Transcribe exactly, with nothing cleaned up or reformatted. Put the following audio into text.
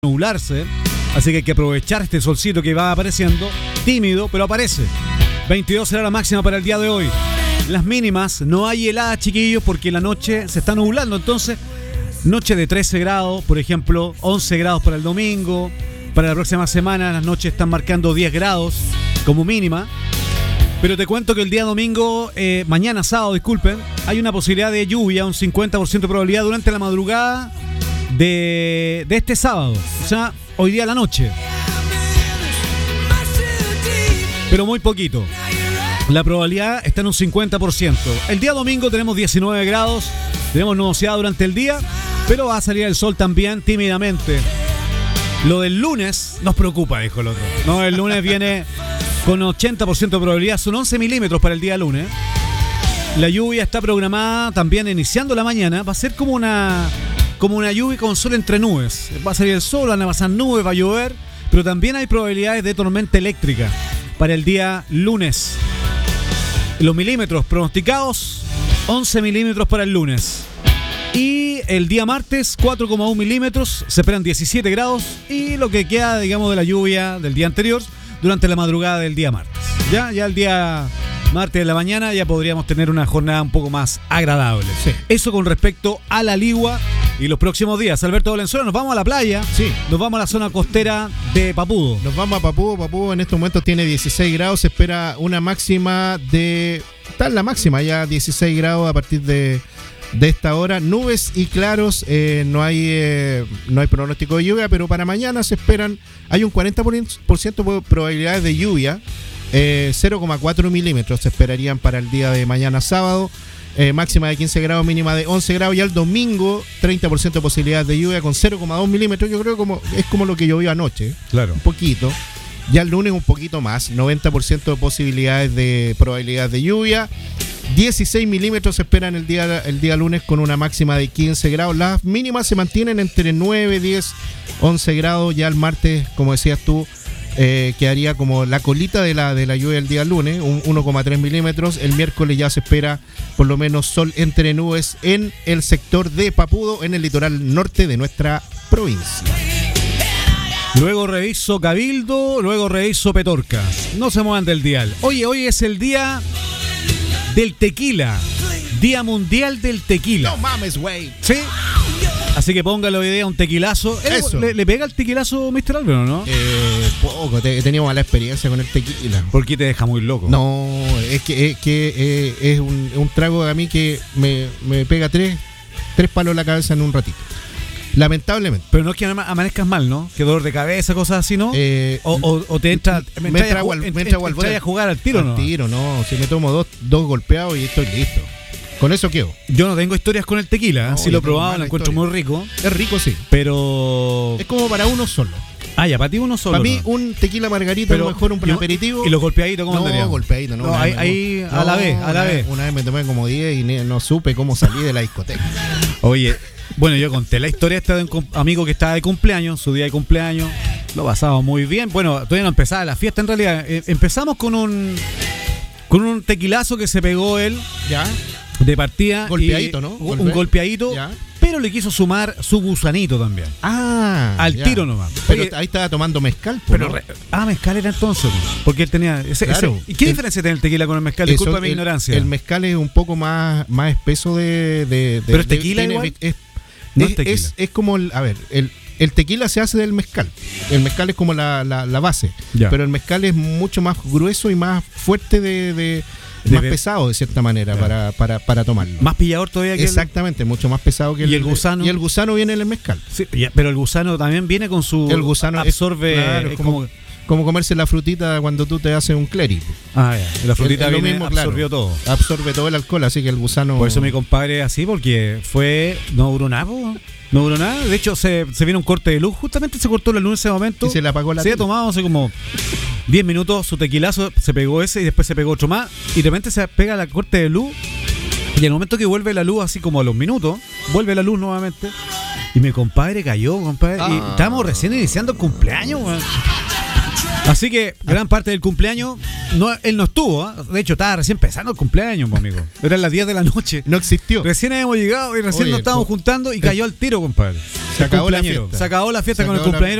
nublarse, así que hay que aprovechar este solcito que va apareciendo, tímido, pero aparece. veintidós será la máxima para el día de hoy. Las mínimas, no hay helada, chiquillos, porque la noche se está nublando, entonces noche de trece grados, por ejemplo, once grados para el domingo. Para la próxima semana las noches están marcando diez grados como mínima. Pero te cuento que el día domingo, eh, mañana sábado, disculpen, hay una posibilidad de lluvia, un cincuenta por ciento de probabilidad durante la madrugada de, de este sábado, o sea, hoy día a la noche. Pero muy poquito. La probabilidad está en un cincuenta por ciento. El día domingo tenemos diecinueve grados, tenemos nubosidad durante el día, pero va a salir el sol también tímidamente. Lo del lunes nos preocupa, dijo el otro. No, el lunes viene con ochenta por ciento de probabilidad, son once milímetros para el día lunes. La lluvia está programada también iniciando la mañana, va a ser como una, como una lluvia con sol entre nubes. Va a salir el sol, van a pasar nubes, va a llover, pero también hay probabilidades de tormenta eléctrica para el día lunes. Los milímetros pronosticados, once milímetros para el lunes. Y el día martes, cuatro coma uno milímetros, se esperan diecisiete grados. Y lo que queda, digamos, de la lluvia del día anterior durante la madrugada del día martes. Ya, ya el día martes de la mañana ya podríamos tener una jornada un poco más agradable. Sí. Eso con respecto a la Ligua y los próximos días. Alberto Valenzuela, nos vamos a la playa. Sí. Nos vamos a la zona costera de Papudo. Nos vamos a Papudo. Papudo en estos momentos tiene dieciséis grados. Se espera una máxima de... Está en la máxima ya, dieciséis grados a partir de... de esta hora, nubes y claros, eh, no hay eh, no hay pronóstico de lluvia, pero para mañana se esperan, hay un cuarenta por ciento de probabilidades de lluvia, eh, cero coma cuatro milímetros se esperarían para el día de mañana sábado, eh, máxima de quince grados, mínima de once grados, y al domingo treinta por ciento de posibilidades de lluvia con cero coma dos milímetros, yo creo que como, es como lo que llovió anoche, claro, un poquito. Ya el lunes un poquito más, noventa por ciento de posibilidades de probabilidades de lluvia. dieciséis milímetros se esperan el día, el día lunes con una máxima de quince grados. Las mínimas se mantienen entre nueve, diez, once grados. Ya el martes, como decías tú, eh, quedaría como la colita de la, de la lluvia el día lunes, un uno coma tres milímetros. El miércoles ya se espera por lo menos sol entre nubes en el sector de Papudo, en el litoral norte de nuestra provincia. Luego reviso Cabildo, luego reviso Petorca. No se muevan del dial. Oye, hoy es el día del tequila. Día mundial del tequila. No mames, güey. ¿Sí? Así que póngalo idea, un tequilazo. Eso. ¿Le, le pega el tequilazo mister Álvaro, no? Eh, poco, te, he tenido mala experiencia con el tequila. Porque te deja muy loco. No, es que, es, que eh, es un, un trago a mí que me, me pega tres, tres palos en la cabeza en un ratito. Lamentablemente. Pero no es que amanezcas mal, ¿no? Que dolor de cabeza, cosas así, ¿no? Eh, o, o, o te entra, me entra a, me entra a, a jugar al tiro, al ¿no? Al tiro, no. Si me tomo dos, dos golpeados y estoy listo. Con eso quedo. Yo no tengo historias con el tequila. No, sí lo he probado, lo encuentro historia. muy rico. Es rico, sí. Pero... es como para uno solo. Ah, ya, para ti uno solo. Para mí, ¿no? Un tequila margarita, pero, a lo mejor un y, aperitivo. ¿Y los golpeaditos cómo no, andarían? No, golpeaditos, no. no ahí, ahí no, a la vez, a la una vez. vez. Una vez me tomé como diez y no supe cómo salí de la discoteca. Oye, bueno, yo conté la historia esta de un amigo que estaba de cumpleaños, su día de cumpleaños. Lo pasaba muy bien. Bueno, todavía no empezaba la fiesta en realidad. Eh, empezamos con un con un tequilazo que se pegó él. Ya. De partida. Golpeadito, y, ¿no? Un Golpe. golpeadito. Ya. Pero le quiso sumar su gusanito también. Ah. Al ya. tiro nomás. Pero Oye, ahí estaba tomando mezcal. Pero ¿no? re, ah, mezcal era entonces. Porque él tenía. Ese, Claro. ese, ¿Y qué el, diferencia tiene el tequila con el mezcal? Eso, Disculpa mi el, ignorancia. El mezcal es un poco más, más espeso de. de, de ¿Pero es de, tequila tiene, igual? Es, No es, es tequila. es, es como. El, a ver, el, el tequila se hace del mezcal. El mezcal es como la, la, la base. Ya. Pero el mezcal es mucho más grueso y más fuerte de. de De más ver. pesado de cierta manera para, para, para tomarlo. Más pillador todavía que Exactamente, mucho más pesado que el, ¿Y el gusano? Y el gusano viene en el mezcal. el. Sí, ya, pero el gusano también viene con su. El gusano absorbe. es, claro, es es como, como, como comerse la frutita cuando tú te haces un clérigo. ah, ya. La frutita Es lo viene, mismo, absorbió claro. todo. Absorbe todo el alcohol, así que el gusano. Por eso mi compadre es así, porque fue. No duró nada, po. No duró nada. De hecho, se, se vino un corte de luz. Justamente se cortó la luz en ese momento. Y se le apagó la Se había tele. tomado hace como diez minutos su tequilazo. Se pegó ese y después se pegó otro más. Y de repente se pega la corte de luz. Y al momento que vuelve la luz, así como a los minutos, vuelve la luz nuevamente. Y mi compadre cayó, compadre. Ah. Y estábamos recién iniciando el cumpleaños, weón. Así que gran parte del cumpleaños, no, él no estuvo, ¿eh? De hecho estaba recién empezando el cumpleaños, mi amigo. Eran las diez de la noche. No existió. Recién hemos llegado y recién Oye, nos estábamos co- juntando y cayó al tiro, compadre. Se El acabó la cumpleañero. fiesta. Se acabó la fiesta Se con el acabó la- cumpleañero